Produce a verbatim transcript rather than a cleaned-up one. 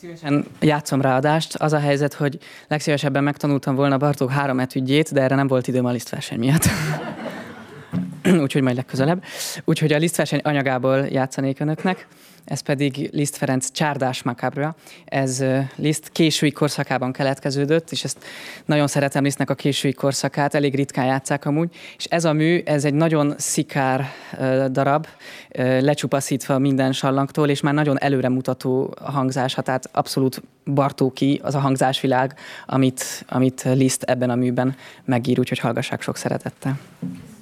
Szívesen játszom ráadást. Az a helyzet, hogy legszívesebben megtanultam volna Bartók három etüdjét, de erre nem volt időm a Liszt-verseny miatt. Úgyhogy majd legközelebb. Úgyhogy a Liszt-verseny anyagából játszanék önöknek. Ez pedig Liszt Ferenc Csárdás Macabre. Ez Liszt késői korszakában keletkeződött, és ezt nagyon szeretem Lisztnek a késői korszakát, elég ritkán játsszák amúgy. És ez a mű, ez egy nagyon szikár darab, lecsupaszítva minden sallangtól, és már nagyon előremutató hangzása, tehát abszolút Bartóki az a hangzásvilág, amit, amit Liszt ebben a műben megír, úgyhogy hallgassák sok szeretettel.